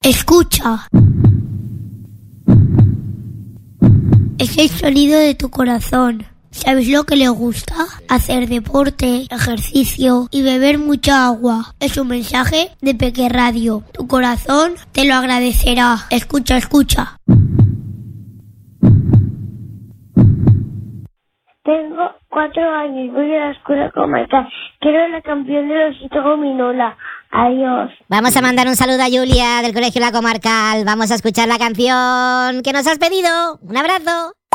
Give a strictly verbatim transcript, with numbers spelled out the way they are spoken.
Escucha. Es el sonido de tu corazón. ¿Sabes lo que le gusta? Hacer deporte, ejercicio y beber mucha agua. Es un mensaje de Peque Radio. Tu corazón te lo agradecerá. Escucha, escucha. Tengo cuatro años, voy a la escuela comarcal. Quiero la campeón de los Osito Gominola. Adiós. Vamos a mandar un saludo a Julia del Colegio La Comarcal. Vamos a escuchar la canción que nos has pedido. Un abrazo.